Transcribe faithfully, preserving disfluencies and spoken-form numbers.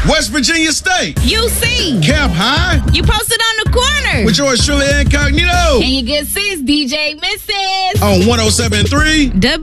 West Virginia State. U C. Camp High. You posted on the corner. With yours truly, Incognito. And your good sis, D J Missus On one oh seven point three.